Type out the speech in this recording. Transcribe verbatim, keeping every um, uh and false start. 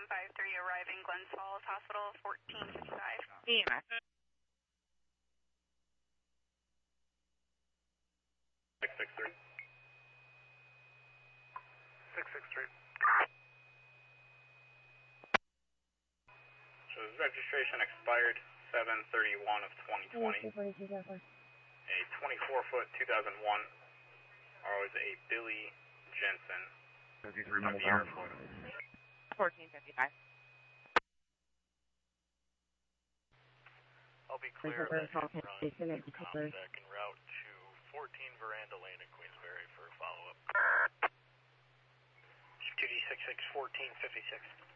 five three arriving Glens Falls Hospital, fourteen fifty-five. E M S. six six three. six six three. So his registration expired seven thirty-one of twenty twenty. A twenty-four foot two thousand one. Or was a Billy Jensen of the airport. fourteen fifty-five. I'll be clear that from Comsec en route to fourteen Veranda Lane in Queensbury for a follow-up. two D six six fourteen fifty-six.